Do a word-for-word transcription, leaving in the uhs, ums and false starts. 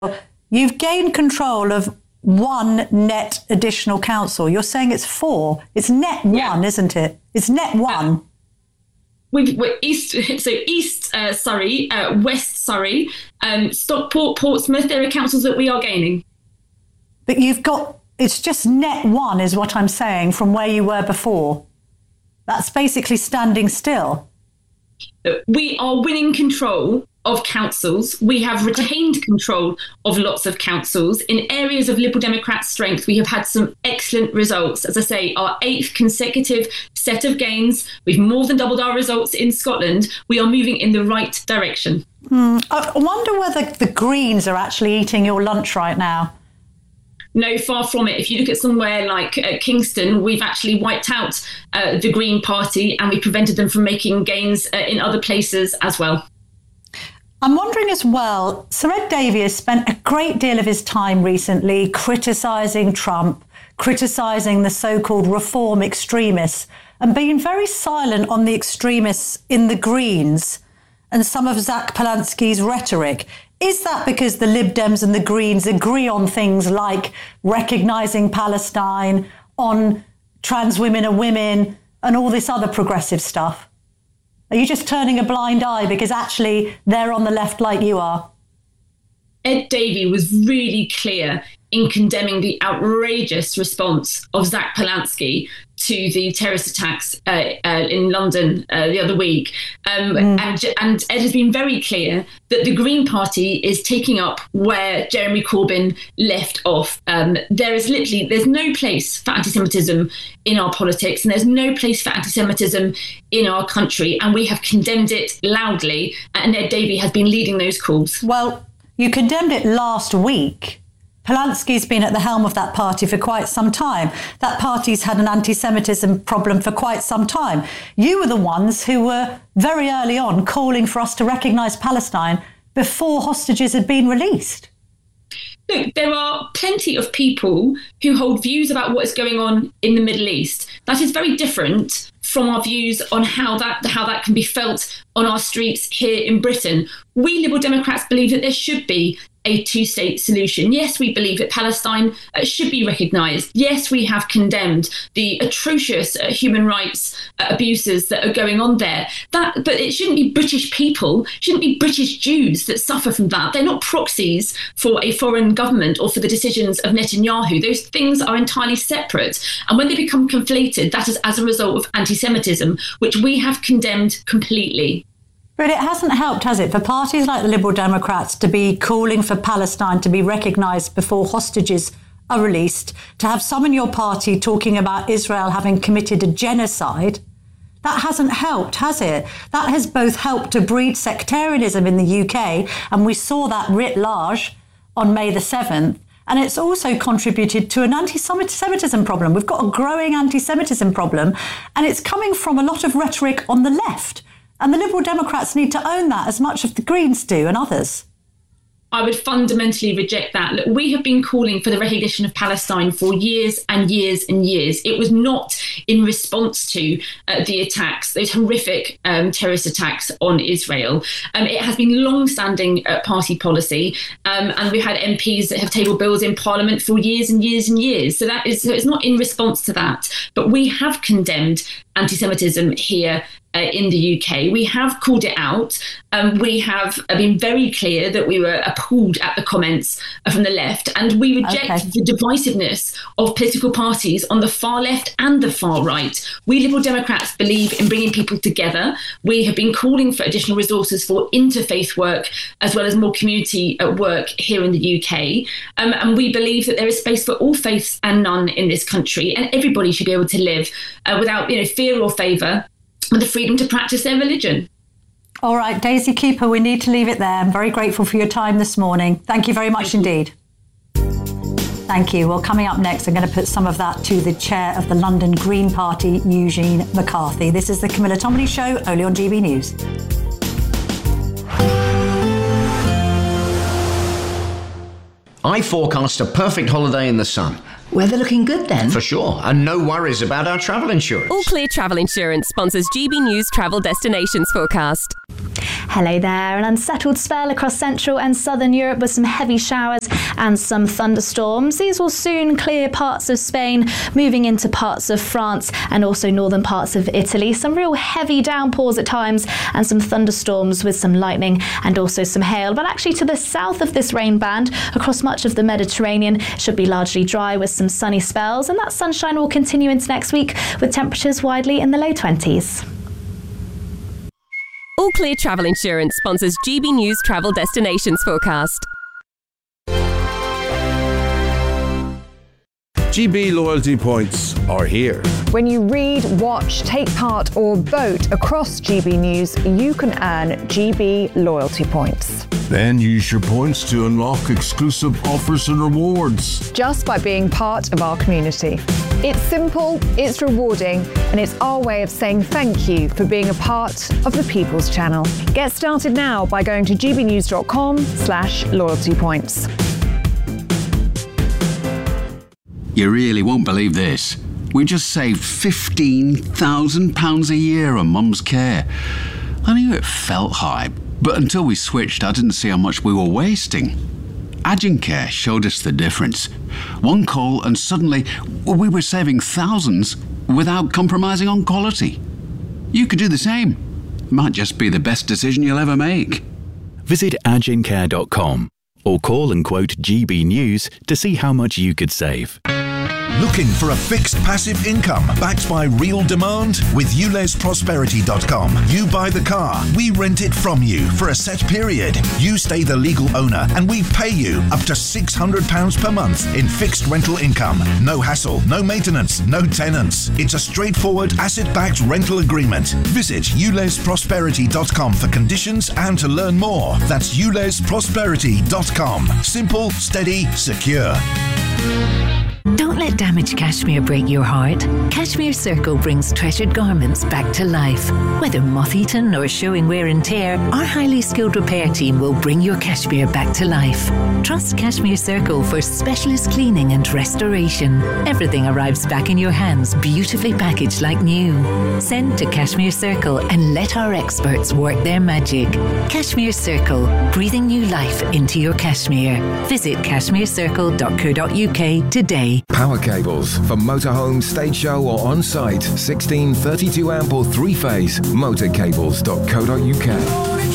You've gained control of one net additional council. You're saying it's four. It's net yeah. one, isn't it? It's net one. Uh, we've, we're East, so East uh, Surrey, uh, West Surrey, um, Stockport, Portsmouth, there are councils that we are gaining. But you've got, it's just net one is what I'm saying from where you were before. That's basically standing still. We are winning control of councils. We have retained control of lots of councils. In areas of Liberal Democrat strength, we have had some excellent results. As I say, our eighth consecutive set of gains. We've more than doubled our results in Scotland. We are moving in the right direction. Hmm. I wonder whether the Greens are actually eating your lunch right now. No, far from it. If you look at somewhere like uh, Kingston, we've actually wiped out uh, the Green Party and we prevented them from making gains uh, in other places as well. I'm wondering as well, Sir Ed Davey has spent a great deal of his time recently criticising Trump, criticising the so-called reform extremists and being very silent on the extremists in the Greens and some of Zach Polansky's rhetoric. Is that because the Lib Dems and the Greens agree on things like recognising Palestine, on trans women are women, and all this other progressive stuff? Are you just turning a blind eye because actually they're on the left like you are? Ed Davey was really clear in condemning the outrageous response of Zach Polansky to the terrorist attacks uh, uh, in London uh, the other week. Um, mm. and, and Ed has been very clear that the Green Party is taking up where Jeremy Corbyn left off. Um, there is literally, there's no place for anti-Semitism in our politics, and there's no place for anti-Semitism in our country. And we have condemned it loudly, and Ed Davey has been leading those calls. Well, you condemned it last week. Polansky's been at the helm of that party for quite some time. That party's had an anti-Semitism problem for quite some time. You were the ones who were very early on calling for us to recognise Palestine before hostages had been released. Look, there are plenty of people who hold views about what is going on in the Middle East. That is very different from our views on how that how that can be felt on our streets here in Britain. We Liberal Democrats believe that there should be a two-state solution. Yes, we believe that Palestine uh, should be recognised. Yes, we have condemned the atrocious uh, human rights uh, abuses that are going on there. That, but it shouldn't be British people, shouldn't be British Jews that suffer from that. They're not proxies for a foreign government or for the decisions of Netanyahu. Those things are entirely separate. And when they become conflated, that is as a result of anti-Semitism, which we have condemned completely. But it hasn't helped, has it, for parties like the Liberal Democrats to be calling for Palestine to be recognised before hostages are released, to have some in your party talking about Israel having committed a genocide. That hasn't helped, has it? That has both helped to breed sectarianism in the U K, and we saw that writ large on May the seventh, and it's also contributed to an anti-Semitism problem. We've got a growing anti-Semitism problem, and it's coming from a lot of rhetoric on the left. And the Liberal Democrats need to own that as much as the Greens do and others. I would fundamentally reject that. Look, we have been calling for the recognition of Palestine for years and years and years. It was not in response to uh, the attacks, those horrific um, terrorist attacks on Israel. Um, it has been long-standing uh, party policy, um, and we've had M Ps that have tabled bills in Parliament for years and years and years. So that is, so it's not in response to that. But we have condemned anti-Semitism here uh, in the U K. We have called it out. Um, we have been very clear that we were appalled at the comments from the left, and we reject okay. the divisiveness of political parties on the far left and the far right. We Liberal Democrats believe in bringing people together. We have been calling for additional resources for interfaith work as well as more community work here in the U K. Um, and we believe that there is space for all faiths and none in this country, and everybody should be able to live uh, without, you know, fear or favour, with the freedom to practice their religion. All right, Daisy Cooper, we need to leave it there. I'm very grateful for your time this morning. Thank you very much indeed. Thank you. Well, coming up next, I'm going to put some of that to the chair of the London Green Party, Eugene McCarthy. This is the Camilla Tominey Show, only on G B News. I forecast a perfect holiday in the sun. Weather looking good then? For sure, and no worries about our travel insurance. All Clear Travel Insurance sponsors G B News Travel Destinations Forecast. Hello there. An unsettled spell across Central and Southern Europe with some heavy showers and some thunderstorms. These will soon clear parts of Spain, moving into parts of France and also northern parts of Italy. Some real heavy downpours at times and some thunderstorms with some lightning and also some hail. But actually to the south of this rain band, across much of the Mediterranean, should be largely dry with some sunny spells, and that sunshine will continue into next week with temperatures widely in the low twenties. All Clear Travel Insurance sponsors G B News Travel Destinations Forecast. G B loyalty points are here. When you read, watch, take part or vote across G B News, you can earn G B loyalty points. Then use your points to unlock exclusive offers and rewards. Just by being part of our community. It's simple, it's rewarding, and it's our way of saying thank you for being a part of the People's Channel. Get started now by going to gbnews.com slash loyalty points. You really won't believe this. We just saved fifteen thousand pounds a year on Mum's care. I knew it felt high, but until we switched, I didn't see how much we were wasting. Agencare showed us the difference. One call and suddenly we were saving thousands without compromising on quality. You could do the same. Might just be the best decision you'll ever make. Visit agencare dot com or call and quote G B News to see how much you could save. Looking for a fixed passive income backed by real demand? With ules prosperity dot com, you buy the car, we rent it from you for a set period. You stay the legal owner and we pay you up to six hundred pounds per month in fixed rental income. No hassle, no maintenance, no tenants. It's a straightforward asset-backed rental agreement. Visit ules prosperity dot com for conditions and to learn more. That's ules prosperity dot com. Simple, steady, secure. Don't let damaged cashmere break your heart. Cashmere Circle brings treasured garments back to life. Whether moth-eaten or showing wear and tear, our highly skilled repair team will bring your cashmere back to life. Trust Cashmere Circle for specialist cleaning and restoration. Everything arrives back in your hands, beautifully packaged like new. Send to Cashmere Circle and let our experts work their magic. Cashmere Circle, breathing new life into your cashmere. Visit cashmere circle dot co dot uk today. Power cables for motorhome, stage show or on-site. sixteen thirty-two amp or three-phase. motorcables dot co dot uk.